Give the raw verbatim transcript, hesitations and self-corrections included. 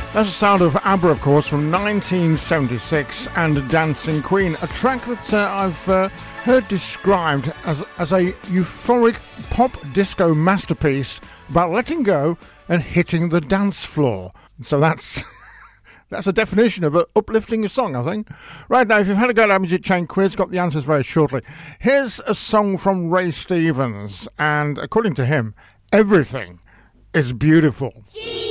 That's the sound of ABBA, of course, from nineteen seventy-six, and Dancing Queen, a track that uh, I've uh, heard described as, as a euphoric pop disco masterpiece about letting go and hitting the dance floor. So that's that's a definition of an uplifting song, I think. Right now, if you've had a go at our Music Chain quiz, got the answers very shortly. Here's a song from Ray Stevens, and according to him, everything is beautiful. Gee.